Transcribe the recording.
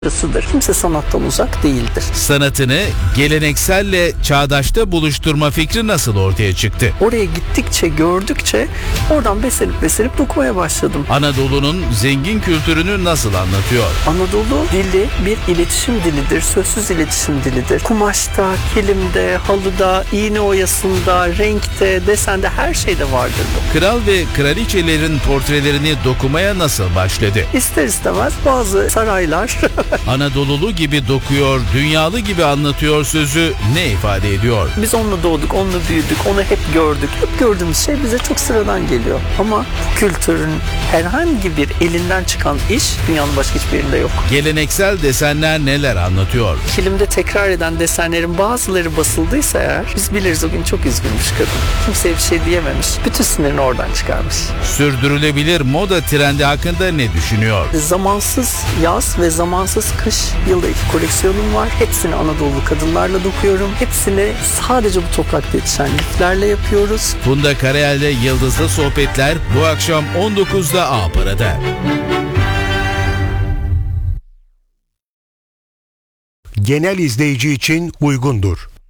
arasıdır. Kimse sanattan uzak değildir. Sanatını gelenekselle çağdaşta buluşturma fikri nasıl ortaya çıktı? Oraya gittikçe, gördükçe oradan besenip dokumaya başladım. Anadolu'nun zengin kültürünü nasıl anlatıyor? Anadolu dili bir iletişim dilidir, sözsüz iletişim dilidir. Kumaşta, kilimde, halıda, iğne oyasında, renkte, desende, her şeyde vardır bu. Kral ve kraliçelerin portrelerini dokumaya nasıl başladı? İster istemez bazı saraylar Anadolulu gibi dokuyor, dünyalı gibi anlatıyor sözü ne ifade ediyor? biz onunla doğduk, onunla büyüdük, onu hep gördük. Hep gördüğümüz şey bize çok sıradan geliyor. Ama bu kültürün herhangi bir elinden çıkan iş dünyanın başka hiçbir yerinde yok. Geleneksel desenler neler anlatıyor? Kilimde tekrar eden desenlerin bazıları basıldıysa eğer biz biliriz o gün çok üzgünmüş kadın. Kimseye bir şey diyememiş. Bütün sinirini oradan çıkarmış. Sürdürülebilir moda trendi hakkında ne düşünüyor? Zamansız yaz ve zamansız kış yılda 2 koleksiyonum var. Hepsini Anadolu kadınlarla dokuyorum. Hepsini sadece bu toprakta yetişen liflerle yapıyoruz. Funda Karayel'le Yıldızlı Sohbetler bu akşam 19'da A-Para'da. Genel izleyici için uygundur.